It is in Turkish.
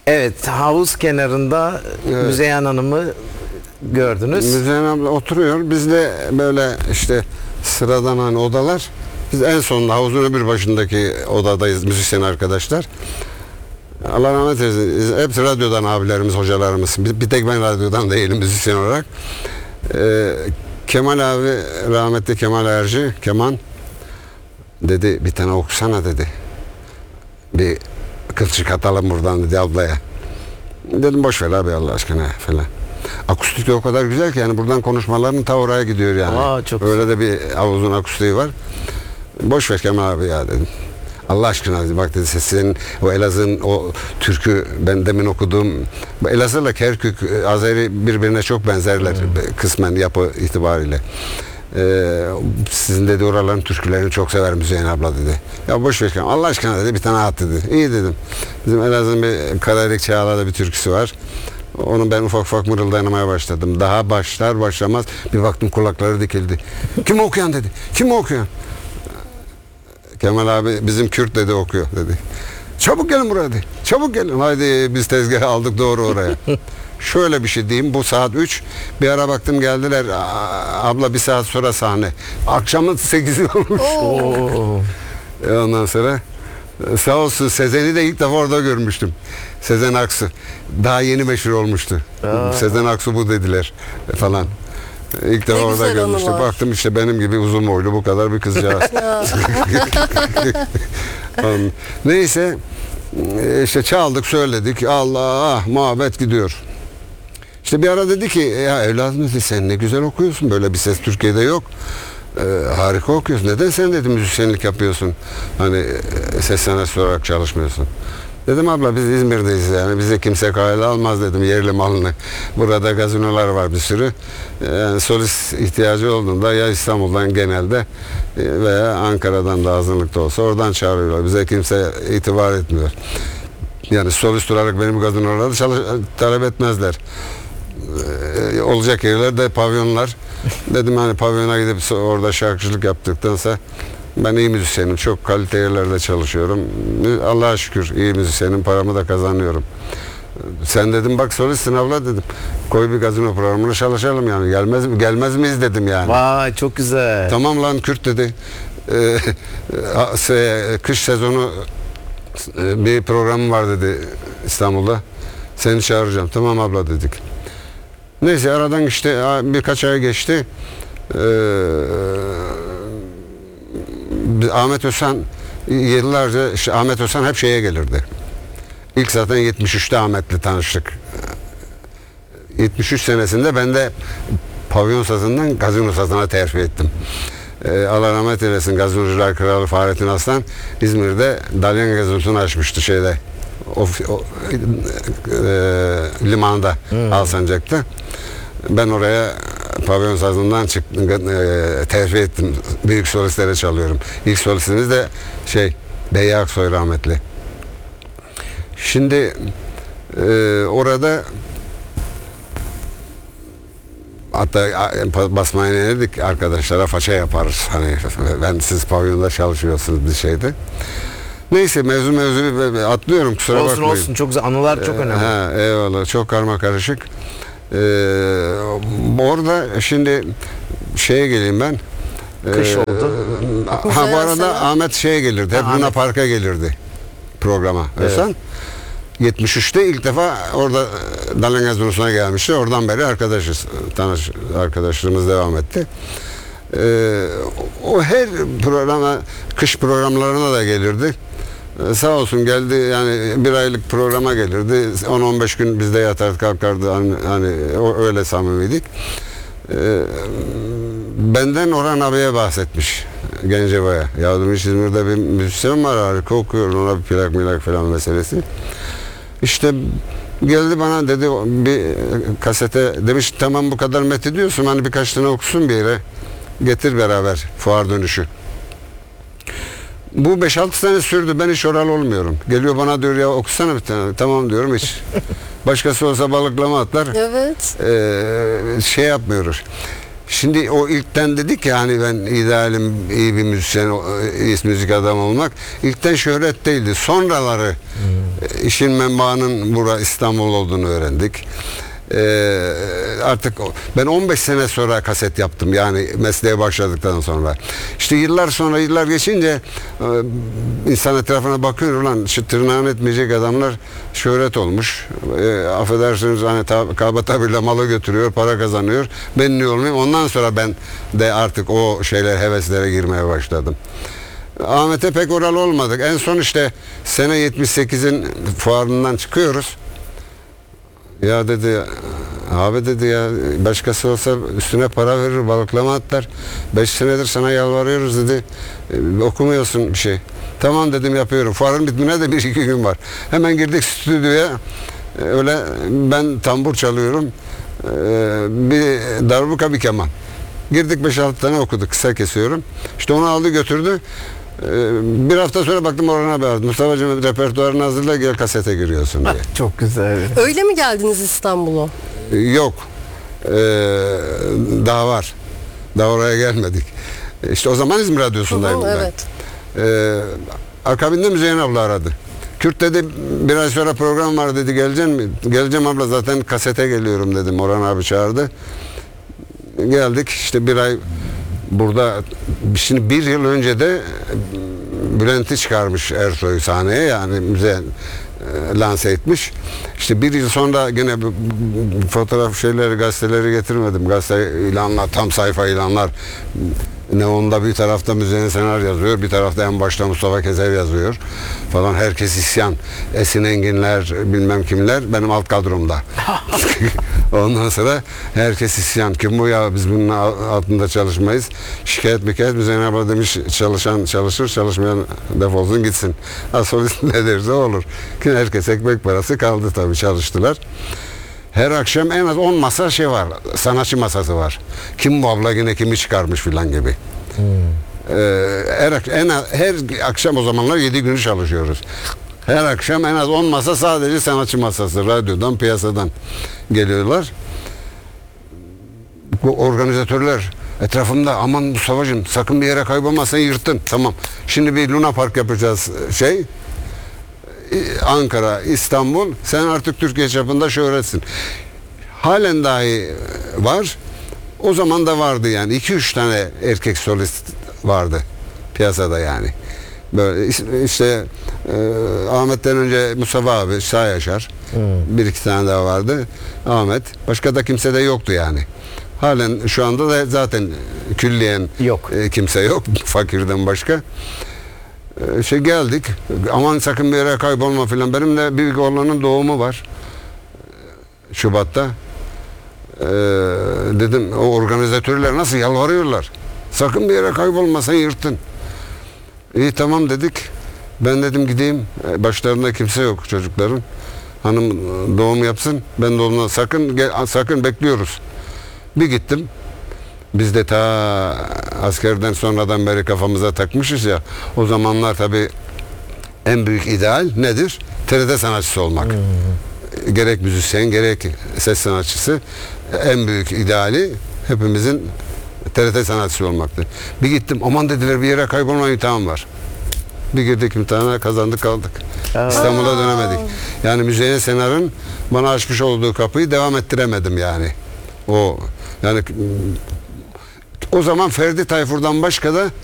Evet, havuz kenarında Evet. Müzeyyen Hanım'ı gördünüz. Müzeyyen abla oturuyor. Biz de böyle işte sıradan hani odalar. Biz en sonunda havuzun öbür başındaki odadayız müzisyen arkadaşlar. Allah rahmet eylesin. Hepsi radyodan abilerimiz, hocalarımız. Bir tek ben radyodan değilim müzisyen olarak. Kemal abi, rahmetli Kemal Erci, Keman dedi bir tane okusana dedi. Bir kılçık atalım buradan dedi ablaya. Dedim boş ver abi Allah aşkına falan. Akustik de o kadar güzel ki yani buradan konuşmaların ta oraya gidiyor yani. Aa, çok öyle de bir havuzun akustiği var. Boş ver Kemal abi ya dedim. Allah aşkına dedi, bak dedi senin o Elazığ'ın o türkü ben demin okuduğum Elazığ'la Kerkük, Azeri birbirine çok benzerler kısmen yapı itibariyle. Sizin dedi oraların türkülerini çok sever Müzeyyen abla dedi. Ya boş ver Allah aşkına dedi bir tane at dedi. İyi dedim. Bizim Elazığ'ın bir Karadelik Çağla'da bir türküsü var. Onu ben ufak ufak mırıldanmaya başladım. Daha başlar başlamaz bir baktım kulakları dikildi. Kim okuyan dedi. Kim okuyan? Kemal abi bizim Kürt dedi okuyor dedi. Çabuk gelin buraya dedi. Çabuk gelin. Haydi biz tezgahı aldık doğru oraya. Şöyle bir şey diyeyim. Bu saat 3. Bir ara baktım geldiler. Abla bir saat sonra sahne. Akşamın 8'i olmuş. Ondan sonra sağ olsun Sezen'i de ilk defa orada görmüştüm. Sezen Aksu. Daha yeni meşhur olmuştu. Sezen Aksu bu dediler falan. İlk defa orada görmüştüm. Baktım işte benim gibi uzun boylu bu kadar bir kızcağız. Neyse işte çaldık söyledik. Allah muhabbet gidiyor. İşte bir ara dedi ki ya evladım dedi sen ne güzel okuyorsun böyle bir ses Türkiye'de yok. Harika okuyorsun. Neden sen dedi müzisyenlik yapıyorsun? Hani ses sanatçısı olarak çalışmıyorsun. Dedim abla biz İzmir'deyiz yani bizi kimse kayda almaz dedim yerli malını. Burada gazinolar var bir sürü. Yani solist ihtiyacı olduğunda ya İstanbul'dan genelde veya Ankara'dan da azınlıkta olsa oradan çağırıyorlar. Bize kimse itibar etmiyor. Yani solist olarak benim gazinolarda talep etmezler. Olacak yerlerde pavyonlar. Dedim hani pavyona gidip orada şarkıcılık yaptıktansa ben iyi müzisyenim. Çok kalite yerlerde çalışıyorum. Allah'a şükür iyi müzisyenim. Paramı da kazanıyorum. Sen dedim bak solistsin abla dedim. Koy bir gazino programına çalışalım yani. Gelmez miyiz dedim yani. Vay çok güzel. Tamam lan Kürt dedi. Kış sezonu bir programım var dedi İstanbul'da. Seni çağıracağım. Tamam abla dedik. Neyse aradan işte birkaç ay geçti. Ahmet Özhan yıllarca işte Ahmet Özhan hep şeye gelirdi. İlk zaten 73'te Ahmet'le tanıştık. 73 senesinde ben de pavyon sazından gazino sazına terfi ettim. Allah rahmet eylesin gazinocular kralı Fahrettin Aslan İzmir'de Dalyan gazinosunu açmıştı şeyde. Limanda Alsancak'ta. Ben oraya pavyon sazından çıktım, terfi ettim. Büyük solistlere çalıyorum. İlk solistimiz de Beyye Aksoy rahmetli. Şimdi orada hatta basmaya dedik arkadaşlara faça yaparız. Hani ben siz pavyonda çalışıyorsunuz bir şeyde. Neyse mevzu atlıyorum kusura bakmayın. Olsun çok güzel anılar çok önemli. Eyvallah çok karmakarışık. Orada şimdi şeye geleyim ben. Kış oldu. Bu arada Ahmet gelirdi. Hep Luna Park'a gelirdi programa. Evet. 73'te ilk defa orada Dalyan Gazinosu'na gelmişti. Oradan beri arkadaşız. Arkadaşlığımız devam etti. O her programa, kış programlarına da gelirdi. Sağ olsun geldi yani bir aylık programa gelirdi. 10-15 gün bizde yatar kalkardı hani öyle samimiydik. Benden Orhan abiye bahsetmiş Gencebağ'a. Ya demiş İzmir'de bir müzisyen var harika okuyor ona bir plak falan meselesi. İşte geldi bana dedi bir kasete demiş tamam bu kadar methediyorsun hani birkaç tane okusun bir yere getir beraber fuar dönüşü. Bu 5-6 sene sürdü. Ben hiç oral olmuyorum. Geliyor bana diyor ya okusana bir tane. Tamam diyorum hiç. Başkası olsa balıklama atlar. Evet. Yapmıyoruz. Şimdi o ilkten dedik ya hani ben idealim iyi bir müzisyen, iyi müzik adamı olmak. İlkten şöhret değildi. Sonraları işin menbaının bura İstanbul olduğunu öğrendik. Artık ben 15 sene sonra kaset yaptım, yani mesleğe başladıktan sonra. İşte yıllar geçince insan etrafına bakıyor, ulan şu tırnağını etmeyecek adamlar şöhret olmuş, affedersiniz hani kaba tabirle malı götürüyor, para kazanıyor, ben niye olmayayım? Ondan sonra ben de artık o heveslere girmeye başladım. Ahmet'e pek oral olmadık. En son işte sene 78'in fuarından çıkıyoruz. Ya dedi, abi dedi ya, başkası olsa üstüne para verir, balıklama atlar. 5 senedir sana yalvarıyoruz dedi. Okumuyorsun bir şey. Tamam dedim, yapıyorum. Fuarın bitmine de 1-2 gün var. Hemen girdik stüdyoya. Öyle ben tambur çalıyorum. Bir darbuka, bir keman. Girdik 5-6 tane okuduk. Kısa kesiyorum. İşte onu aldı götürdü. Bir hafta sonra baktım Orhan abi aradı. Mustafa'cığım repertuarını hazırla, gel kasete giriyorsun diye. Çok güzel. Öyle mi geldiniz İstanbul'a? Yok. Daha var. Daha oraya gelmedik. İşte o zaman İzmir Radyosu'ndayım ben. Evet. Akabinde Müzeyyen abla aradı. Kürt dedi, bir ay sonra program var dedi, geleceksin mi? Geleceğim abla, zaten kasete geliyorum dedim. Orhan abi çağırdı. Geldik işte bir ay burada. Şimdi bir yıl önce de Bülent'i çıkarmış Ersoy sahneye, yani Müzeyyen lanse etmiş. İşte bir yıl sonra yine fotoğraf gazeteleri getirmedim. Gazete ilanlar, tam sayfa ilanlar. Neon'da bir tarafta Müzeyyen Senar yazıyor, bir tarafta en başta Mustafa Keser yazıyor falan. Herkes isyan. Esin Enginler, bilmem kimler benim alt kadromda. Ondan sonra herkes isyan. Kim bu ya, biz bunun altında çalışmayız. Şikayet Müzeyyen abla demiş, çalışan çalışır, çalışmayan defolsun gitsin. Solist ne derse olur. Herkes ekmek parası kaldı tabii, çalıştılar. Her akşam en az 10 masa var. Sanatçı masası var. Kim bu abla, yine kimi çıkarmış filan gibi. Her akşam, o zamanlar 7 günü çalışıyoruz. Her akşam en az 10 masa sadece sanatçı masası. Radyodan, piyasadan geliyorlar. Bu organizatörler etrafımda, aman Mustafa'cığım sakın bir yere kaybolma, sen yırttın. Tamam. Şimdi bir Luna Park yapacağız Ankara, İstanbul, sen artık Türkiye çapında şöhretsin. Halen dahi var. O zaman da vardı yani. 2-3 tane erkek solist vardı piyasada yani. Böyle işte Ahmet'ten önce Mustafa abi, Sağ Yaşar. 1-2 tane daha vardı. Ahmet. Başka da kimse de yoktu yani. Halen şu anda da zaten külliyen Yok. Kimse yok. Fakirden başka. Geldik. Aman sakın bir yere kaybolma filan. Benim de büyük oğlanın doğumu var. Şubat'ta. Dedim, o organizatörler nasıl yalvarıyorlar. Sakın bir yere kaybolma, sen yırttın. İyi tamam dedik. Ben dedim gideyim. Başlarında kimse yok çocukların. Hanım doğum yapsın. Ben de onunla sakın bekliyoruz. Bir gittim. Biz de ta askerden sonradan beri kafamıza takmışız ya. O zamanlar tabii en büyük ideal nedir? TRT sanatçısı olmak. Gerek müzisyen, gerek ses sanatçısı. En büyük ideali hepimizin TRT sanatçısı olmaktı. Bir gittim, aman dediler bir yere kaybolma imtihanı var. Bir girdik imtihana, kazandık, kaldık. İstanbul'a dönemedik. Yani Müzeyyen Senar'ın bana açmış olduğu kapıyı devam ettiremedim yani. O zaman Ferdi Tayfur'dan başka da